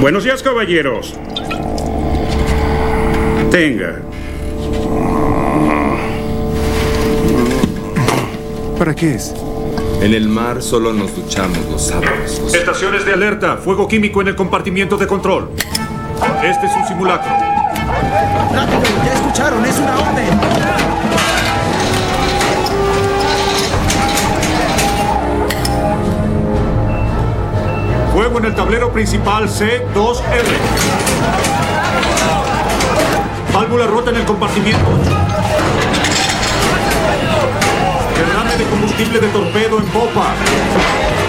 Buenos días, caballeros. Tenga. ¿Para qué es? En el mar solo nos duchamos los sábados. Estaciones de alerta. Fuego químico en el compartimiento de control. Este es un simulacro. ¡Rápido! ¡Ya escucharon! ¡Es una orden! Fuego en el tablero principal C2R. Válvula rota en el compartimiento. Derrame de combustible de torpedo en popa.